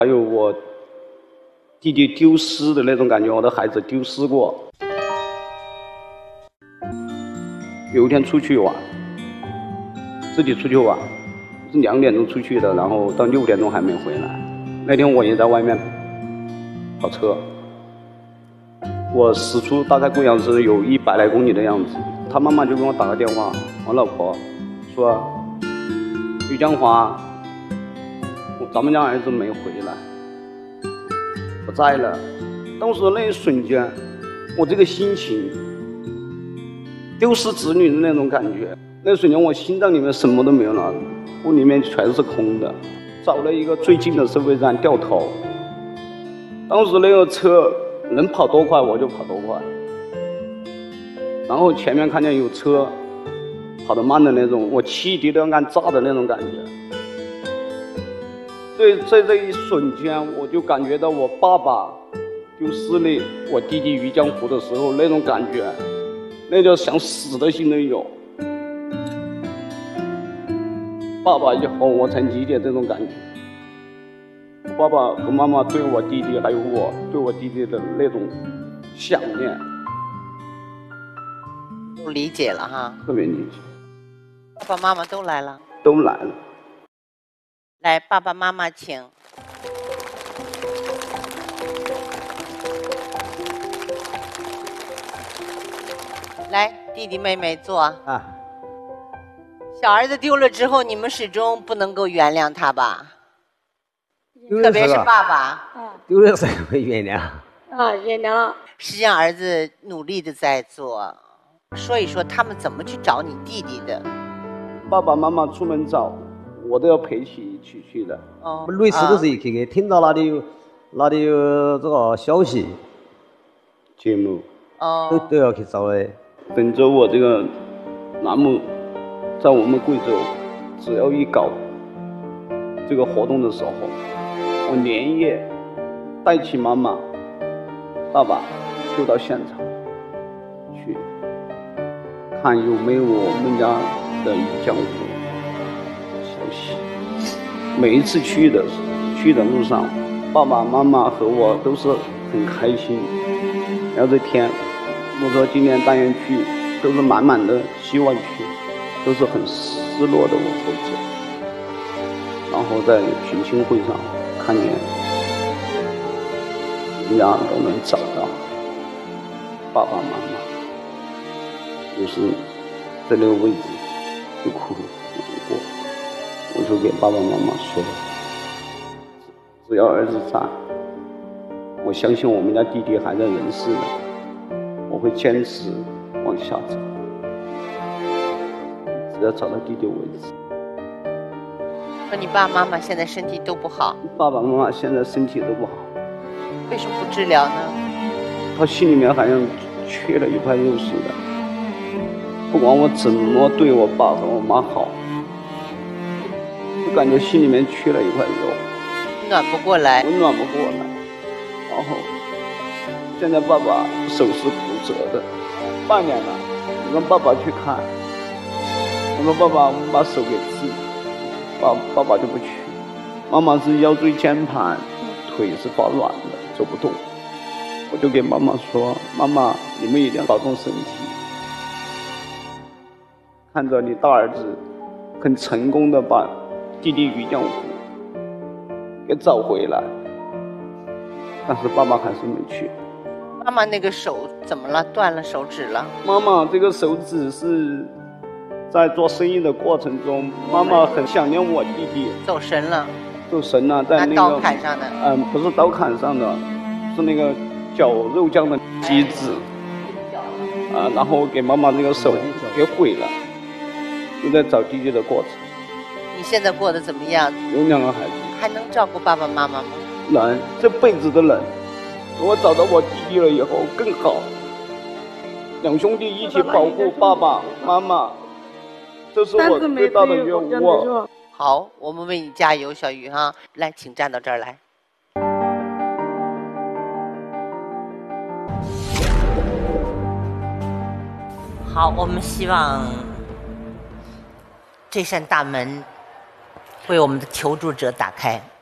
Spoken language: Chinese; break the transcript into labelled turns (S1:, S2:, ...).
S1: 还有我弟弟丢失的那种感觉，我的孩子丢失过。有一天出去玩，自己出去玩，是2点钟出去的，然后到6点钟还没回来。那天我也在外面跑车，我驶出大概贵阳市有100来公里的样子，他妈妈就给我打个电话，我老婆说：“于江华，咱们家儿子没回来，不在了。”当时那一瞬间，我这个心情，丢失子女的那种感觉，那瞬间我心脏里面什么都没有了，屋里面全是空的。找了一个最近的收费站掉头，当时那个车能跑多快我就跑多快，然后前面看见有车跑得慢的那种，我气滴都要按炸的那种感觉。在这一瞬间，我就感觉到我爸爸丢失了我弟弟于江湖的时候那种感觉，那叫想死的心都有。爸爸以后我才理解这种感觉，爸爸和妈妈对我弟弟还有我对我弟弟的那种想念，
S2: 都理解了哈，
S1: 特别理解。
S2: 爸爸妈妈都来了，
S1: 都来了。
S2: 来，爸爸妈妈请。来，弟弟妹妹坐啊。小儿子丢了之后，你们始终不能够原谅他吧？特别是爸爸。
S3: 丢的时候会原谅。
S4: 原谅。
S2: 实际上，儿子努力的在做。说一说他们怎么去找你弟弟的？
S1: 爸爸妈妈出门找，我都要陪起一起去的。
S3: 类似都是去听到哪里有这个消息、
S1: 节目，
S3: 都要去找的。
S1: 本周我这个栏目在我们贵州，只要一搞这个活动的时候，我连夜带起妈妈、爸爸就到现场去看有没有我们家的于江湖消息。每一次去的路上，爸爸妈妈和我都是很开心。然后这天我说今年单元去都是满满的希望去，都是很失落的我会走。然后在群星会上看见人家都能找到爸爸妈妈，就是在那个位置就哭过。我就给爸爸妈妈说，只要儿子在，我相信我们家弟弟还在人世的，我会坚持往下走，只要找到弟弟为止。
S2: 说你爸爸妈妈现在身体都不好。
S1: 爸爸妈妈现在身体都不好。
S2: 为什么不治疗呢？
S1: 他心里面好像缺了一块肉似的，不管我怎么对我爸和我妈好，就感觉心里面缺了一块肉，
S2: 暖不过来。
S1: 我暖不过来。然后现在爸爸手是骨折的，半年了，我让爸爸去看，我说爸爸我们把手给治，爸爸就不去。妈妈是腰椎间盘，腿是发软的，走不动。我就给妈妈说，妈妈你们一定要保重身体，看着你大儿子很成功的把弟弟于江湖给找回来，但是爸爸还是没去。
S2: 妈妈那个手怎么了？断了手指了？
S1: 妈妈这个手指是在做生意的过程中，妈妈很想念我弟弟，
S2: 走神了。
S1: 走神了，在那个
S2: 刀砍上的。
S1: 不是刀砍上的，是那个绞肉酱的机子。然后给妈妈这个手给毁了，就在找弟弟的过程。
S2: 你现在过得怎么样？
S1: 有2个孩子。
S2: 还能照顾爸爸妈妈吗？
S1: 能，这辈子都能。我找到我弟弟了以后更好，两兄弟一起保护爸爸妈妈，这是我最大的愿望。
S2: 好，我们为你加油，小雨哈！来，请站到这儿来。好，我们希望这扇大门为我们的求助者打开。